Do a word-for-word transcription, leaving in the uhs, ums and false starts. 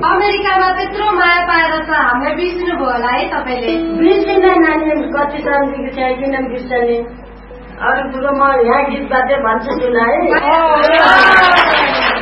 अमेरिकामा त्यत्रो माया पाएर त हामीलाई बिर्सिनु भयो होला है तपाईँले। बिर्सिन नानी कति जन्मेको छ किन बिर्सने। अरू कुरो म यहाँ गीत बाध्य भन्छु सुनाए।